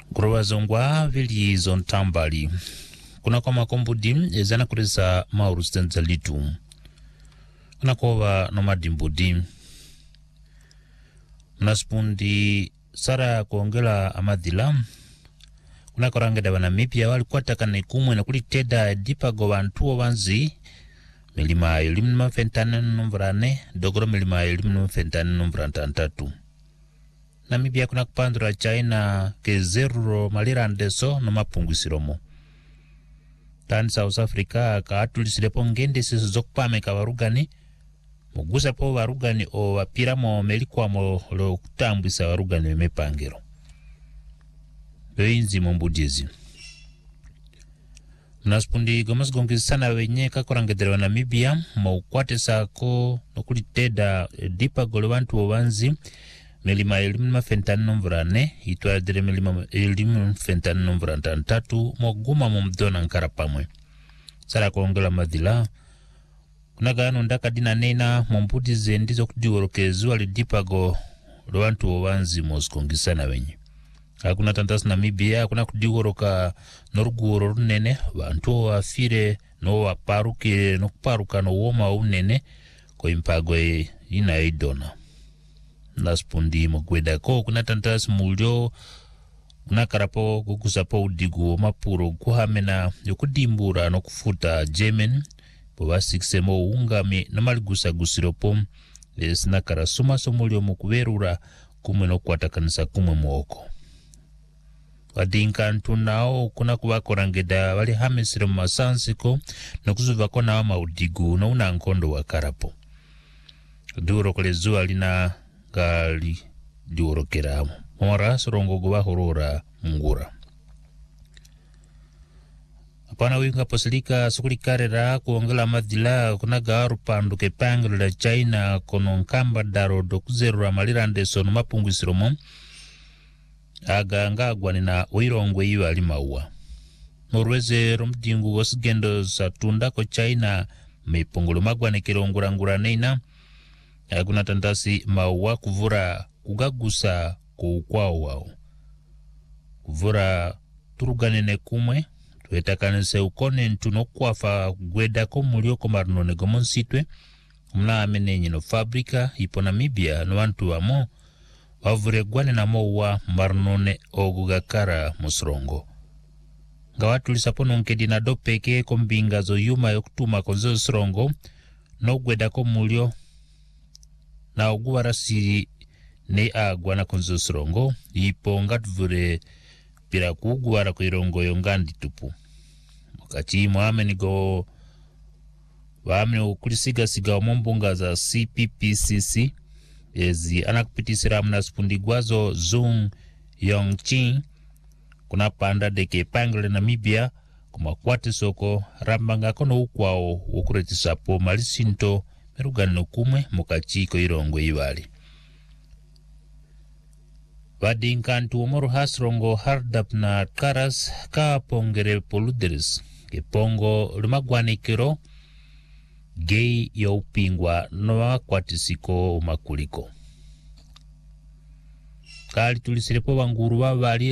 Kurowa zongwa vili zontambali. Kuna kwa makombudi ezana kureza mauru stenza litu. Kuna kwa nomadimbudi. Mnaspundi sara kuongela amadila. Kuna korangeda wana mipia wali kwa takane kumwe na kuli teda dipa gowa ntuwa wanzi. Milima ilimnuma fentane numvrane, dogoro milima ilimnuma fentane numvrantantatu. Namibia kuna kupandura China ke zero malira ndeso no mapungwisiromo. Tani South Africa ka atuliselepo ngende siso zokupame ka warugani. Mugusa po warugani o wapiramo melikuwa lo kutambwisa warugani mepangero. Be인zi mombudizi. Mnaspundi gomas gongizisana wenye kakorangedere wa Namibia maukwate sako nokuli teda dipa gole wantu wa wanzi milima ilimma fentani nomvrane itwa dire milima ilimma fentani nomvrantantatu moguma mumdona nkara pamwe sara kuongela madila kuna gano ndaka dina nena mombuti zendizo kudiworokezu wali dipa go lo wantu wa wanzi moskongisana wenye hakuna tantasi Namibia kuna kudiworoka noruguro runene wantu wa fire no waparuke no kuparuka no woma unene kwa impagwe ina idona naspundi mogweda ko kuna tantasi mulio kuna karapo kukusapo udigu mapuro kuhamena yokudimbura no kufuta Jemen boba siksemo ungami na maligusa gusiropo esina karasuma somulio mukuverura kumwe no kwatakanisa kumwe mwoko wadinka ntunao kuna kuwakorangeda wali hamisire masansiko no kuzuvako na wama udigu no una nkondo wa karapo duro kule zuwa lina gali diuro keramu mwara sorongo guwa horora mngura apana winga posilika sukuli karera kuongela madila kuna gawaru pandu ke panglo la China kono nkamba daro dokuzerura malirande sono mapungwisiromo aga ngagwani na uirongwe iyo alimaua Norweze romdingu wasigendo satunda ko China mipungulu magwane kirongurangura neina kuna tantasi maua kuvura kugagusa kuukwao wao kuvura turuganene kumwe tuetakanese ukone ntuno kuafa gweda ko mulio ko marnone gomonsitwe mna amenenye no fabrika ipo Namibia no wantu wamo wavure gwane na mowa marnone ogugakara musrongo ngawatu lisapono nkedi na dopeke kombinga zo yuma yokutuma konzo srongo no gweda ko mulio na oguwarasi ne agwana konzo srongo ipo ngatuvure pira kuguwara ko irongo yongandi tupu mukati muameni go waameni ukulisiga siga omombunga za CPPCC ezi anakupitisira mnaspundigwazo Zung Yongchin kuna panda deke pangle Namibia kumakwate soko rambanga kono ukwao ukuretisapo malisinto merugano kumwe mukachiko irongo iwali vadinkantu omoru hasrongo hardap na karas ka pongere poluderis kepongo lumagwanikiro gei ya upingwa noa kwatisiko makuliko kali tulisirepo wanguru wa wali